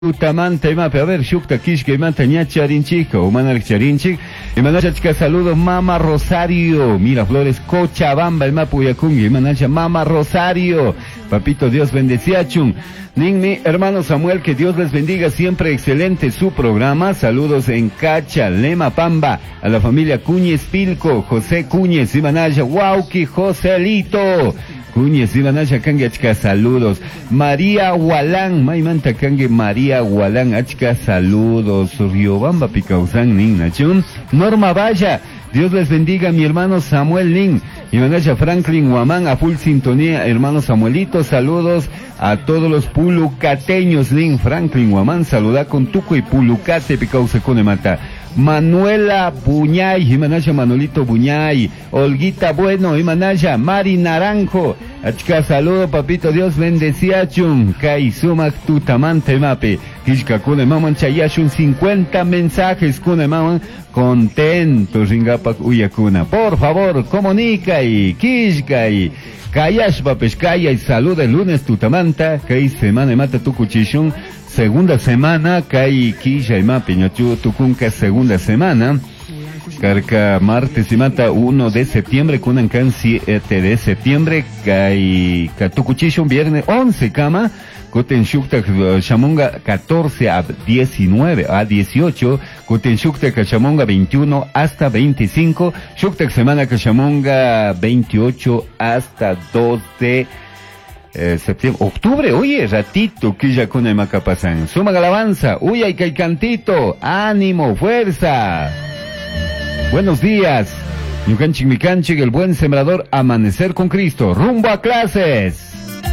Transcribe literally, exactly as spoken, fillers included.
Utamanta imape, a ver, shukta kishka imanta ña charinchik, o manal charinchik, imanachachka saludos Mama Rosario, Miraflores, Cochabamba, el mapu yakungi, imanacha Mama Rosario, papito Dios bendeciachun, Ninmi, hermano Samuel, que Dios les bendiga, siempre excelente su programa, saludos en Cacha, Lema Pamba, a la familia Cuñez Pilco, José Cuñez, imanacha, Wauki, Joselito, Cuñez, Ibanasha Kange Achka, saludos. María Hualán, Maimanta Kange María Hualán, Achka, saludos. Riobamba Picausan Nin Nachun. Norma Valla, Dios les bendiga, mi hermano Samuel Nin. Ibanasha Franklin Huamán, a full sintonía, hermano Samuelito, saludos a todos los pulucateños. Nin Franklin Huamán, saluda con Tuco y Pulucate Picausa Conemata. Manuela Buñay, Imanaya Manolito Buñay, Olguita Bueno, Imanaya Mari Naranjo, achka saludo papito Dios bendeciachun, Kai Sumak Tutamante Mape, Kishka Kune Maman Chayashun, cincuenta mensajes Kune Maman, contentos Ringapak Uyakuna, por favor comunica y Kishka y Kayash Papeshkaya y saluda el lunes Tutamanta, Kai Semana Mata Tukuchishun, segunda semana, Kai Kisha y Mapi, Ñachu Tucunca, segunda semana, Carca martes y mata uno de septiembre, Kunancan siete de septiembre, Kai Katukuchishun viernes once cama, Koten Shukta Chamonga catorce a diecinueve a dieciocho, Koten Shukta Cachamonga veintiuno hasta veinticinco, Shukta semana Cachamonga veintiocho hasta dos de Eh, septiembre, octubre, oye, ratito que ya con el macapasan. Suma alabanza, uy, hay que cantito, ánimo, fuerza. Buenos días, Ñucanchik Micanchik, el buen sembrador, amanecer con Cristo, rumbo a clases.